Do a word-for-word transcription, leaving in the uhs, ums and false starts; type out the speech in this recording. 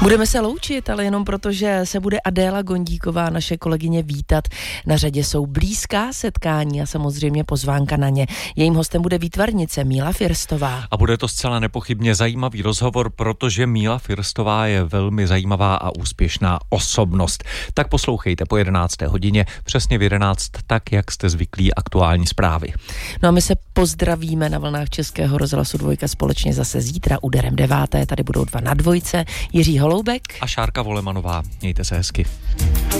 Budeme se loučit, ale jenom proto, že se bude Adéla Gondíková, naše kolegyně, vítat. Na řadě jsou blízká setkání a samozřejmě pozvánka na ně. Jejím hostem bude výtvarnice Míla Firstová. A bude to zcela nepochybně zajímavý rozhovor, protože Míla Firstová je velmi zajímavá a úspěšná osobnost. Tak poslouchejte po jedenácté hodině, přesně v jedenáct, tak jak jste zvyklí, aktuální zprávy. No a my se pozdravíme na vlnách Českého rozhlasu Dvojka společně zase zítra úderem deváté. Tady budou dva na dvojce, Jiří Holoubek a Šárka Volemanová. Mějte se hezky.